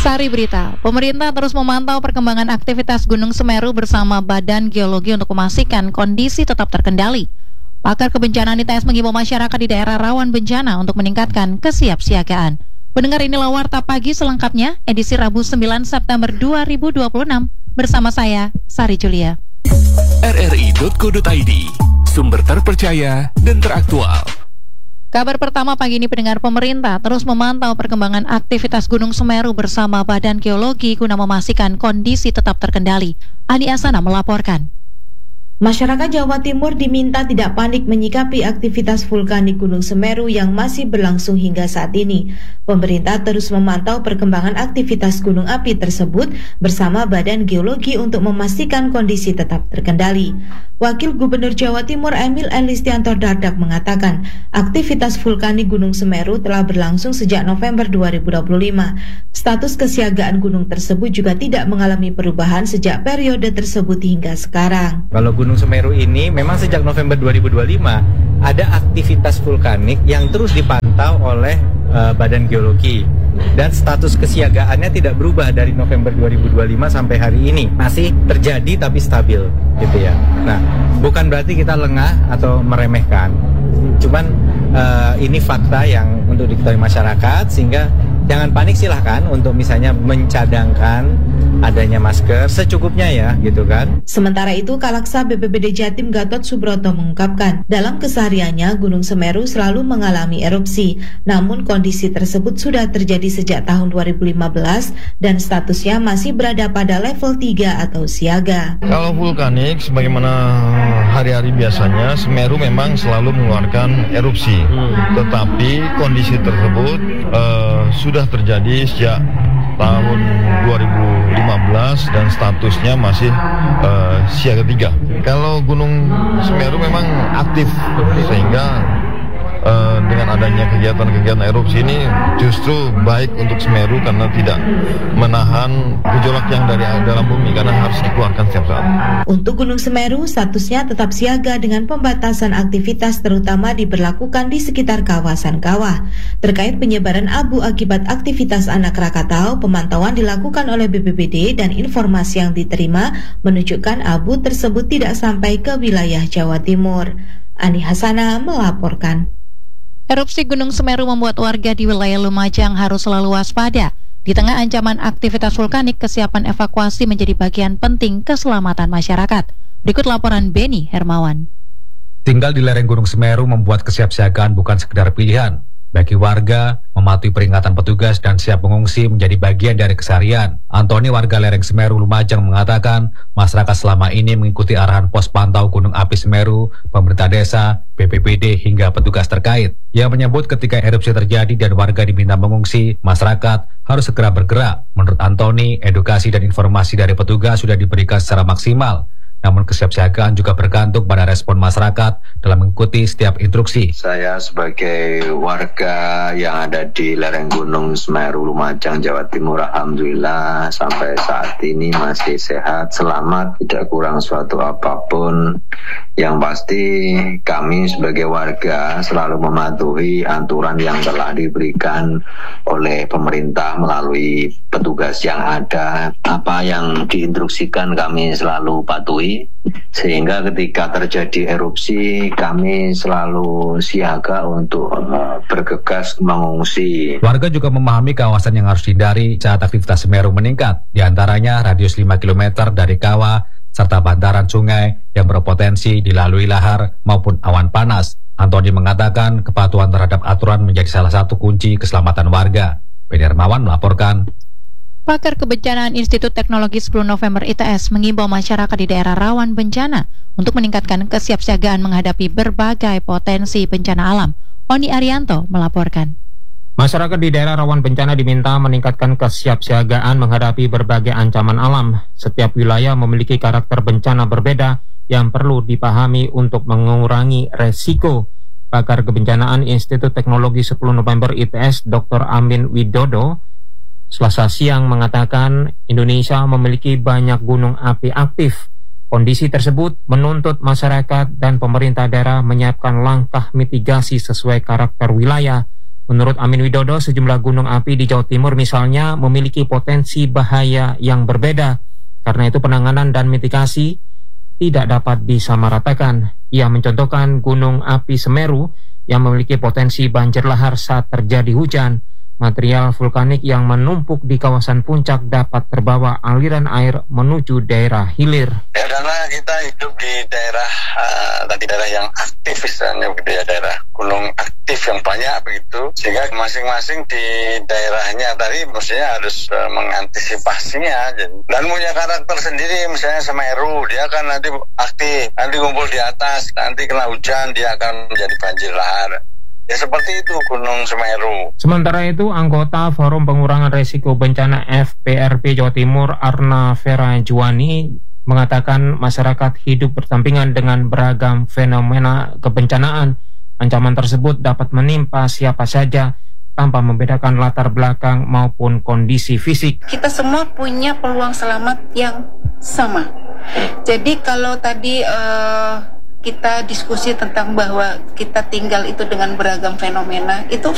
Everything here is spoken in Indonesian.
Sari Berita, pemerintah terus memantau perkembangan aktivitas Gunung Semeru bersama Badan Geologi untuk memastikan kondisi tetap terkendali. Pakar kebencanaan ITS mengimbau masyarakat di daerah rawan bencana untuk meningkatkan kesiapsiagaan. Pendengar, inilah Warta Pagi selengkapnya, edisi Rabu 9 September 2026. Bersama saya, Sari Julia. rri.co.id, sumber terpercaya dan teraktual. Kabar pertama pagi ini, pendengar, pemerintah terus memantau perkembangan aktivitas Gunung Semeru bersama Badan Geologi guna memastikan kondisi tetap terkendali. Ani Asana melaporkan. Masyarakat Jawa Timur diminta tidak panik menyikapi aktivitas vulkanik Gunung Semeru yang masih berlangsung hingga saat ini. Pemerintah terus memantau perkembangan aktivitas gunung api tersebut bersama Badan Geologi untuk memastikan kondisi tetap terkendali. Wakil Gubernur Jawa Timur Emil Elistianto Dardak mengatakan, aktivitas vulkanik Gunung Semeru telah berlangsung sejak November 2025. Status kesiagaan gunung tersebut juga tidak mengalami perubahan sejak periode tersebut hingga sekarang. Kalau Gunung Semeru ini memang sejak November 2025 ada aktivitas vulkanik yang terus dipantau oleh Badan Geologi dan status kesiagaannya tidak berubah dari November 2025 sampai hari ini, masih terjadi tapi stabil gitu ya. Nah, bukan berarti kita lengah atau meremehkan, cuman ini fakta yang untuk diketahui masyarakat, sehingga jangan panik, silahkan untuk misalnya mencadangkan adanya masker secukupnya ya, gitu kan. Sementara itu, Kalaksa BPBD Jatim Gatot Subroto mengungkapkan, dalam kesehariannya Gunung Semeru selalu mengalami erupsi, namun kondisi tersebut sudah terjadi sejak tahun 2015 dan statusnya masih berada pada level 3 atau siaga. Kalau vulkanik, sebagaimana hari-hari biasanya, Semeru memang selalu mengeluarkan erupsi, tetapi kondisi tersebut sudah terjadi sejak tahun 2015 dan statusnya masih siaga 3. Kalau Gunung Semeru memang aktif, sehingga dengan adanya kegiatan-kegiatan erupsi ini justru baik untuk Semeru karena tidak menahan gejolak yang dari dalam bumi, karena harus dikeluarkan setiap saat. Untuk Gunung Semeru, statusnya tetap siaga dengan pembatasan aktivitas terutama diberlakukan di sekitar kawasan kawah. Terkait penyebaran abu akibat aktivitas anak Krakatau, pemantauan dilakukan oleh BPBD dan informasi yang diterima menunjukkan abu tersebut tidak sampai ke wilayah Jawa Timur. Ani Hasana melaporkan. Erupsi Gunung Semeru membuat warga di wilayah Lumajang harus selalu waspada. Di tengah ancaman aktivitas vulkanik, kesiapan evakuasi menjadi bagian penting keselamatan masyarakat. Berikut laporan Beni Hermawan. Tinggal di lereng Gunung Semeru membuat kesiapsiagaan bukan sekedar pilihan. Bagi warga, mematuhi peringatan petugas dan siap mengungsi menjadi bagian dari keseharian. Antoni, warga lereng Semeru Lumajang, mengatakan masyarakat selama ini mengikuti arahan pos pantau Gunung Api Semeru, pemerintah desa, BPBD hingga petugas terkait. Ia menyebut ketika erupsi terjadi dan warga diminta mengungsi, masyarakat harus segera bergerak. Menurut Antoni, edukasi dan informasi dari petugas sudah diberikan secara maksimal. Namun kesiapsiagaan juga bergantung pada respon masyarakat dalam mengikuti setiap instruksi. Saya sebagai warga yang ada di lereng Gunung Semeru Lumajang, Jawa Timur, alhamdulillah sampai saat ini masih sehat, selamat, tidak kurang suatu apapun. Yang pasti kami sebagai warga selalu mematuhi aturan yang telah diberikan oleh pemerintah melalui petugas yang ada. Apa yang diinstruksikan kami selalu patuhi, sehingga ketika terjadi erupsi kami selalu siaga untuk bergegas mengungsi. Warga juga memahami kawasan yang harus dihindari saat aktivitas Semeru meningkat, di antaranya radius 5 km dari kawah serta bantaran sungai yang berpotensi dilalui lahar maupun awan panas. Antoni mengatakan kepatuhan terhadap aturan menjadi salah satu kunci keselamatan warga. Beni Hermawan melaporkan. Pakar Kebencanaan Institut Teknologi 10 November ITS mengimbau masyarakat di daerah rawan bencana untuk meningkatkan kesiapsiagaan menghadapi berbagai potensi bencana alam. Oni Arianto melaporkan. Masyarakat di daerah rawan bencana diminta meningkatkan kesiapsiagaan menghadapi berbagai ancaman alam. Setiap wilayah memiliki karakter bencana berbeda yang perlu dipahami untuk mengurangi resiko. Pakar Kebencanaan Institut Teknologi 10 November ITS Dr. Amin Widodo Selasa siang mengatakan Indonesia memiliki banyak gunung api aktif. Kondisi tersebut menuntut masyarakat dan pemerintah daerah menyiapkan langkah mitigasi sesuai karakter wilayah Menurut Amin Widodo, sejumlah gunung api di Jawa Timur misalnya memiliki potensi bahaya yang berbeda. Karena itu penanganan dan mitigasi tidak dapat disamaratakan. Ia mencontohkan Gunung Api Semeru yang memiliki potensi banjir lahar saat terjadi hujan. Material vulkanik yang menumpuk di kawasan puncak dapat terbawa aliran air menuju daerah hilir. Ya, karena kita hidup di daerah yang aktif istilahnya begitu ya, daerah gunung aktif yang banyak begitu, sehingga masing-masing di daerahnya tadi mestinya harus mengantisipasinya dan punya karakter sendiri. Misalnya Semeru, dia kan nanti aktif, nanti kumpul di atas, nanti kena hujan dia akan menjadi banjir lahar. Ya seperti itu Gunung Semeru. Sementara itu, anggota Forum Pengurangan Risiko Bencana FPRP Jawa Timur, Arna Vera Juwani, mengatakan masyarakat hidup berdampingan dengan beragam fenomena kebencanaan. Ancaman tersebut dapat menimpa siapa saja tanpa membedakan latar belakang maupun kondisi fisik. Kita semua punya peluang selamat yang sama. Jadi kalau tadi kita diskusi tentang bahwa kita tinggal itu dengan beragam fenomena, itu